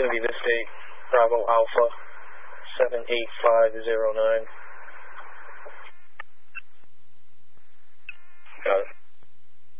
going to be this date, Bravo Alpha 78509.